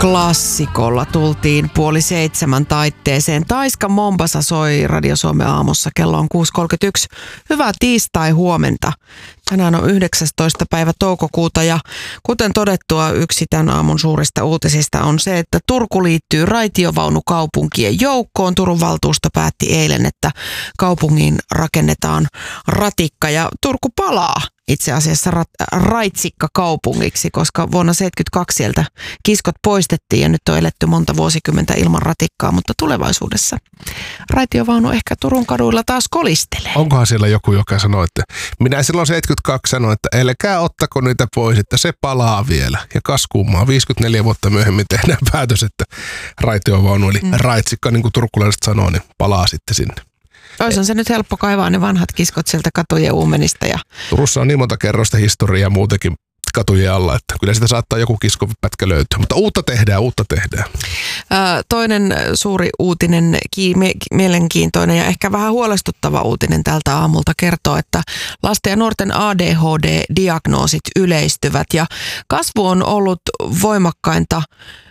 Klassikolla tultiin 6:30 taitteeseen. Taiska Mombasa soi Radio Suomen aamussa. Kello on 6:31. Hyvää tiistai-huomenta. Tänään on 19. päivä toukokuuta ja kuten todettua, yksi tämän aamun suurista uutisista on se, että Turku liittyy raitiovaunukaupunkien joukkoon. Turun valtuusto päätti eilen, että kaupungiin rakennetaan ratikka ja Turku palaa itse asiassa raitsikka-kaupungiksi, koska vuonna 1972 sieltä kiskot poistettiin ja nyt on eletty monta vuosikymmentä ilman ratikkaa, mutta tulevaisuudessa raitiovaunu ehkä Turun kaduilla taas kolistelee. Onkohan siellä joku, joka sanoo, että minä silloin 72 sanoin, että älkää ottako niitä pois, että se palaa vielä. Ja kaskuumaa 54 vuotta myöhemmin tehdään päätös, että raitiovaunu eli raitsikka, niin kuin turkulaiset sanoo, niin palaa sitten sinne. Olisihan se nyt helppo kaivaa ne vanhat kiskot sieltä katujen uumenista. Turussa on niin monta kerrosta historiaa muutenkin katujen alla, että kyllä sitä saattaa joku kiskopätkä löytyä. Mutta uutta tehdään. Toinen suuri uutinen, mielenkiintoinen ja ehkä vähän huolestuttava uutinen tältä aamulta kertoo, että lasten ja nuorten ADHD-diagnoosit yleistyvät ja kasvu on ollut voimakkainta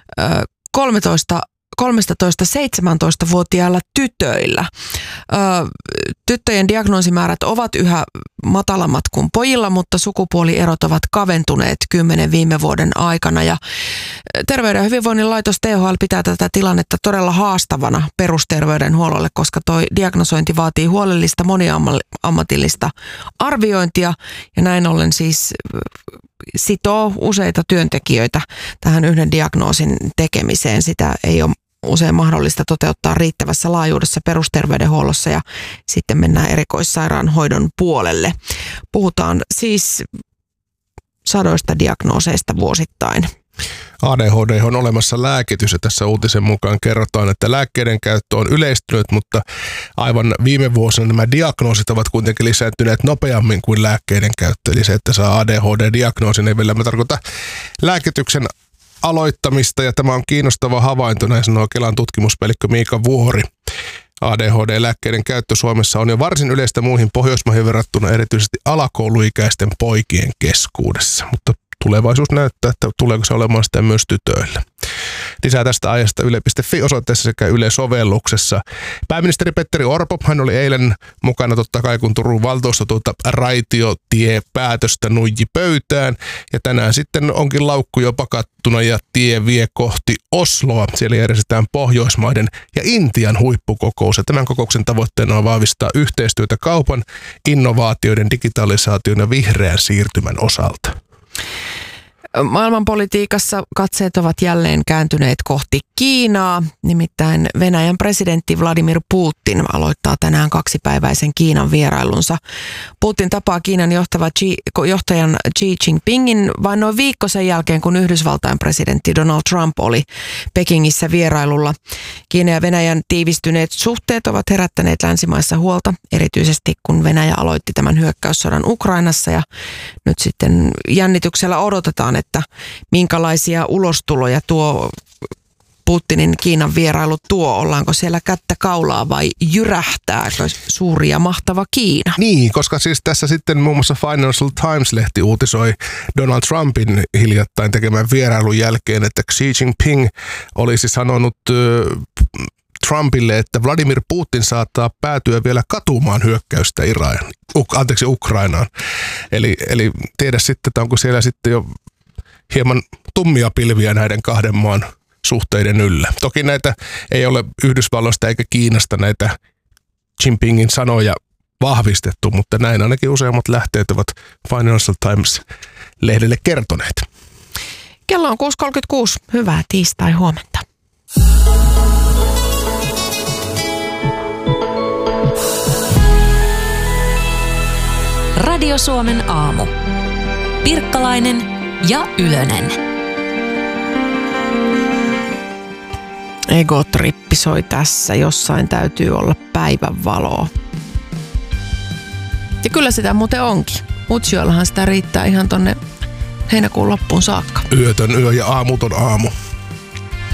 13-17-vuotiailla tytöillä. Tyttöjen diagnoosimäärät ovat yhä matalammat kuin pojilla, mutta sukupuolierot ovat kaventuneet 10 viime vuoden aikana. Ja Terveyden ja hyvinvoinnin laitos THL pitää tätä tilannetta todella haastavana perusterveydenhuollolle, koska tuo diagnosointi vaatii huolellista moniammatillista arviointia ja näin ollen siis sitoo useita työntekijöitä tähän yhden diagnoosin tekemiseen. Sitä ei ole usein mahdollista toteuttaa riittävässä laajuudessa perusterveydenhuollossa ja sitten mennään erikoissairaanhoidon puolelle. Puhutaan siis sadoista diagnooseista vuosittain. ADHD on olemassa lääkitys ja tässä uutisen mukaan kerrotaan, että lääkkeiden käyttö on yleistynyt, mutta aivan viime vuosina nämä diagnoosit ovat kuitenkin lisääntyneet nopeammin kuin lääkkeiden käyttö. Eli se, että saa ADHD-diagnoosin, ei vielä tarkoita lääkityksen aloittamista ja tämä on kiinnostava havainto, näin sanoo Kelan tutkimuspäällikkö Miika Vuori. ADHD-lääkkeiden käyttö Suomessa on jo varsin yleistä muihin Pohjoismaihin verrattuna erityisesti alakouluikäisten poikien keskuudessa, mutta tulevaisuus näyttää, että tuleeko se olemaan sitä myös tytöillä. Lisää tästä aiheesta yle.fi-osoitteessa sekä Yle-sovelluksessa. Pääministeri Petteri Orpo, hän oli eilen mukana totta kai, kun Turun valtuusto raitiotiepäätöstä nuiji pöytään. Ja tänään sitten onkin laukku jo pakattuna ja tie vie kohti Osloa. Siellä järjestetään Pohjoismaiden ja Intian huippukokous. Ja tämän kokouksen tavoitteena on vahvistaa yhteistyötä kaupan, innovaatioiden, digitalisaation ja vihreän siirtymän osalta. Maailmanpolitiikassa katseet ovat jälleen kääntyneet kohti Kiinaa. Nimittäin Venäjän presidentti Vladimir Putin aloittaa tänään 2-päiväisen Kiinan vierailunsa. Putin tapaa Kiinan johtajan Xi Jinpingin vain noin viikko sen jälkeen, kun Yhdysvaltain presidentti Donald Trump oli Pekingissä vierailulla. Kiinan ja Venäjän tiivistyneet suhteet ovat herättäneet länsimaissa huolta, erityisesti kun Venäjä aloitti tämän hyökkäyssodan Ukrainassa ja nyt sitten jännityksellä odotetaan, että minkälaisia ulostuloja tuo Putinin Kiinan vierailu tuo. Ollaanko siellä kättä kaulaa vai jyrähtääkö suuri ja mahtava Kiina? Niin, koska siis tässä sitten muun muassa Financial Times-lehti uutisoi Donald Trumpin hiljattain tekemän vierailun jälkeen, että Xi Jinping olisi sanonut Trumpille, että Vladimir Putin saattaa päätyä vielä katumaan hyökkäystä Ukrainaan. Eli tiedä sitten, että onko siellä sitten jo hieman tummia pilviä näiden kahden maan suhteiden yllä. Toki näitä ei ole Yhdysvalloista eikä Kiinasta näitä Jinpingin sanoja vahvistettu, mutta näin ainakin useammat lähteet ovat Financial Times-lehdelle kertoneet. Kello on 6:36. Hyvää tiistai-huomenta. Radio Suomen aamu. Pirkkalainen ja Ylönen. Ego-trippi soi tässä. Jossain täytyy olla päivän valoa. Ja kyllä sitä muuten onkin. Utsjoellahan sitä riittää ihan tonne heinäkuun loppuun saakka. Yötön yö ja aamuton aamu.